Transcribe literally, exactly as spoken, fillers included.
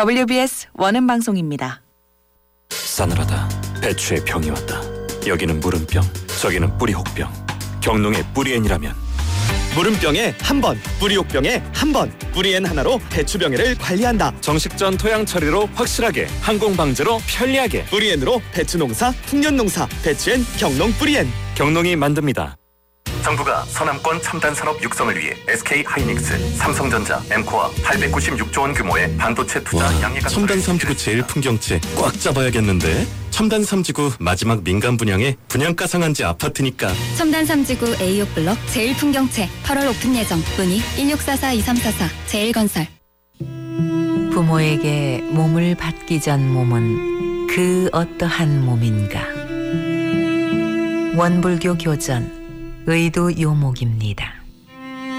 더블유비에스 원음 방송입니다. 싸늘하다. 배추의 병이 왔다. 여기는 물음병, 저기는 뿌리혹병. 경농의 뿌리엔이라면 물음병에 한 번, 뿌리혹병에 한 번. 뿌리엔 하나로 배추병해를 관리한다. 정식전 토양 처리로 확실하게, 항공 방제로 편리하게. 뿌리엔으로 배추 농사, 풍년 농사. 배추엔 경농 뿌리엔. 경농이 만듭니다. 정부가 서남권 첨단 산업 육성을 위해 에스케이하이닉스, 삼성전자, 엠코와 팔백구십육조 원 규모의 반도체 투자 와, 양해가 첨단 삼지구 제일 풍경채 꽉 잡아야겠는데. 첨단 삼지구 마지막 민간 분양에 분양가 상한제 아파트니까. 첨단 삼지구 에이오 블록 제일 풍경채 팔월 오픈 예정. 문의 일육사사 이삼사사 제일건설. 부모에게 몸을 받기 전 몸은 그 어떠한 몸인가. 원불교 교전 의도 요목입니다.